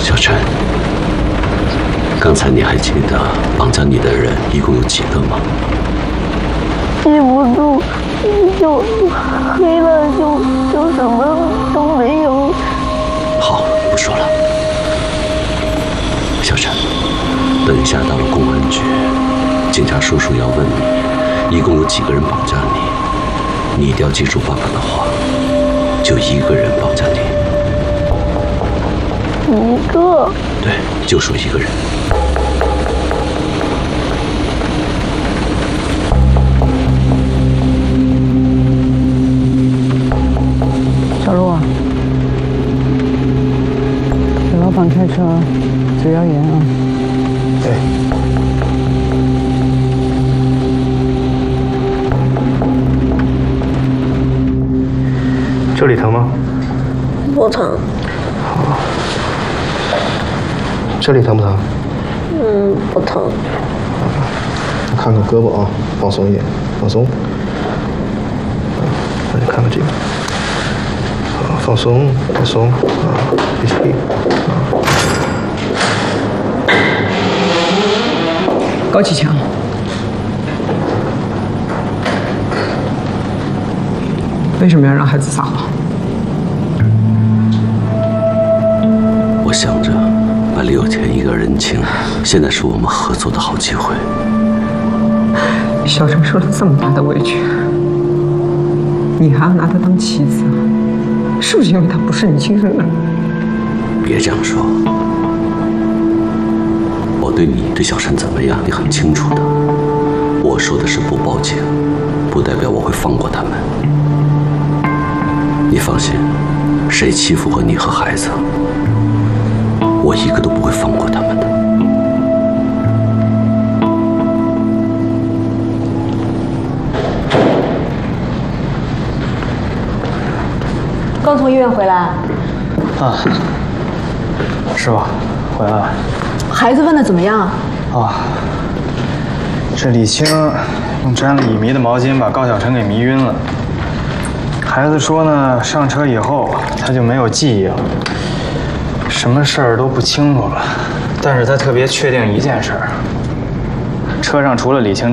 小陈，刚才你还记得绑架你的人一共有几个吗？ 记不住，就黑了，就什么都没有。 好，不说了。小陈，等一下到了公安局，警察叔叔要问你，一共有几个人绑架你，你一定要记住爸爸的话，就一个人绑架你。 一个？ 对，就说一个人。 小陆啊，给老板开车，嘴要严啊。 对。这里疼吗？ 不疼。 好。这里疼不疼？ 不疼。 看看胳膊啊，放松一点，放松。那你看看这个。放松，放松啊，闭气啊。 高启强，为什么要让孩子撒谎？ 我想着把李有田一个人情，现在是我们合作的好机会。 小陈受了这么大的委屈，你还要拿他当棋子？是不是因为他不是你亲生的？ 别这样说，我对你对小陈怎么样，你很清楚的。我说的是不报警，不代表我会放过他们。你放心，谁欺负过你和孩子，我一个都不会放过他们的。 刚从医院回来。 啊，是吧？回来了。 孩子问的怎么样？ 啊，这李青用沾了乙醚的毛巾把高小晨给迷晕了。孩子说呢，上车以后他就没有记忆了，什么事儿都不清楚了。但是他特别确定一件事儿，车上除了李青